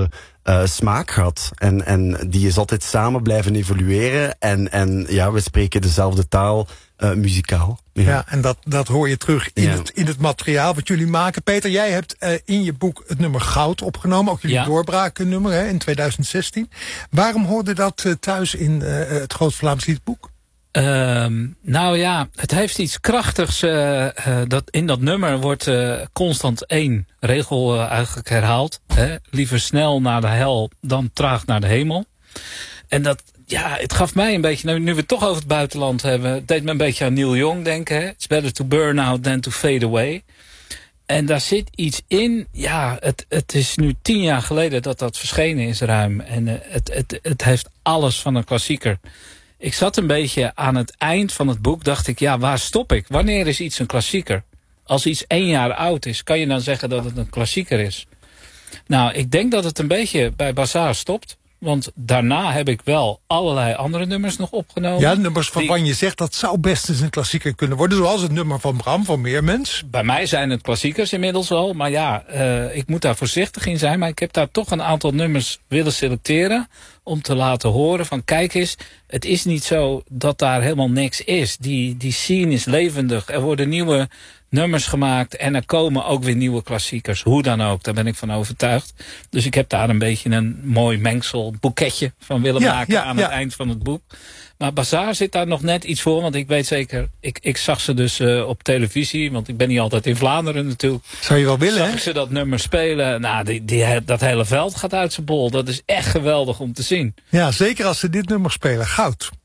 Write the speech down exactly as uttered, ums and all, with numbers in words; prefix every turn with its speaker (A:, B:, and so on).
A: andere uh, smaak gehad. En, en die is altijd samen blijven evolueren. En, en ja, we spreken dezelfde taal uh, muzikaal.
B: Ja, ja en dat, dat hoor je terug in, ja. het, in het materiaal wat jullie maken. Peter, jij hebt uh, in je boek het nummer Goud opgenomen. Ook jullie ja. doorbraaknummer hè, in twintig zestien. Waarom hoorde dat uh, thuis in uh, het Groot Vlaams Liedboek?
C: Uh, nou ja, het heeft iets krachtigs. Uh, uh, dat in dat nummer wordt uh, constant één regel uh, eigenlijk herhaald. Hè? Liever snel naar de hel dan traag naar de hemel. En dat, ja, het gaf mij een beetje, nu, nu we het toch over het buitenland hebben, het deed me een beetje aan Neil Young denken. Hè? It's better to burn out than to fade away. En daar zit iets in, ja, het, het is nu tien jaar geleden dat dat verschenen is ruim. En uh, het, het, het heeft alles van een klassieker. Ik zat een beetje aan het eind van het boek, dacht ik, ja, waar stop ik? Wanneer is iets een klassieker? Als iets één jaar oud is, kan je dan zeggen dat het een klassieker is? Nou, ik denk dat het een beetje bij Bazaar stopt. Want daarna heb ik wel allerlei andere nummers nog opgenomen.
B: Ja, nummers waarvan die... je zegt dat zou best eens een klassieker kunnen worden. Zoals het nummer van Bram, van Meermens.
C: Bij mij zijn het klassiekers inmiddels al. Maar ja, uh, ik moet daar voorzichtig in zijn. Maar ik heb daar toch een aantal nummers willen selecteren. Om te laten horen van kijk eens. Het is niet zo dat daar helemaal niks is. Die, die scene is levendig. Er worden nieuwe nummers gemaakt. En er komen ook weer nieuwe klassiekers. Hoe dan ook, daar ben ik van overtuigd. Dus ik heb daar een beetje een mooi mengsel, boeketje van willen ja, maken ja, aan ja. het eind van het boek. Maar Bazaar zit daar nog net iets voor. Want ik weet zeker, ik, ik zag ze dus uh, op televisie. Want ik ben niet altijd in Vlaanderen natuurlijk.
B: Zou je wel willen,
C: zag
B: hè?
C: ik ze dat nummer spelen. Nou, die, die, dat hele veld gaat uit zijn bol. Dat is echt geweldig om te zien.
B: Ja, zeker als ze dit nummer spelen. Goud.